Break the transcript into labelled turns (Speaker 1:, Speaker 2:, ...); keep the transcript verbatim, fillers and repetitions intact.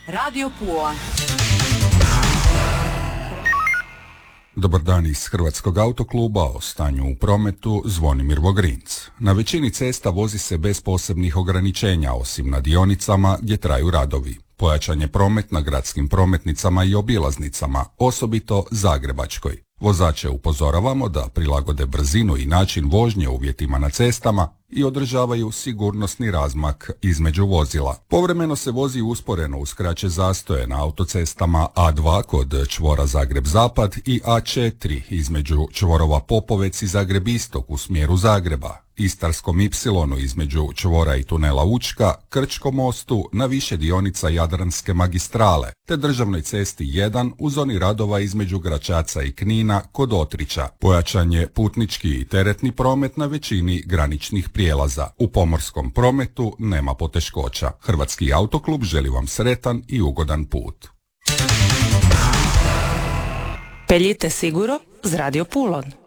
Speaker 1: Radio Pula.
Speaker 2: Dobar dan iz Hrvatskog autokluba, o stanju u prometu Zvonimir Vogrinc. Na većini cesta vozi se bez posebnih ograničenja, osim na dionicama gdje traju radovi. Pojačan je promet na gradskim prometnicama i obilaznicama, osobito Zagrebačkoj. Vozače upozoravamo da prilagode brzinu i način vožnje uvjetima na cestama i održavaju sigurnosni razmak između vozila. Povremeno se vozi usporeno uz kraće zastoje na autocestama A dva kod čvora Zagreb-Zapad i A četiri između čvorova Popovec i Zagreb-Istok u smjeru Zagreba, Istarskom ipsilonu između čvora i tunela Učka, Krčkom mostu na više dionica Jadranske magistrale, te državnoj cesti jedan u zoni radova između Gračaca i Knina kod Otrića. Pojačan je putnički i teretni promet na većini graničnih prijelaza. U pomorskom prometu nema poteškoća. Hrvatski autoklub želi vam sretan i ugodan put.
Speaker 1: Peljite siguro z Radio Pulon.